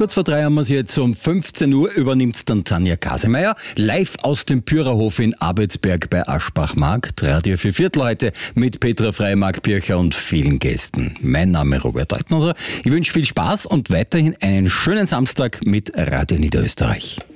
Kurz vor 3 haben wir es jetzt. Um 15 Uhr übernimmt dann Tanja Kasemeyer live aus dem Pyrerhof in Abelsberg bei Aschbach-Markt. Radio für Viertel heute mit Petra Frey, Marc Pircher und vielen Gästen. Mein Name ist Robert Deutner. Ich wünsche viel Spaß und weiterhin einen schönen Samstag mit Radio Niederösterreich.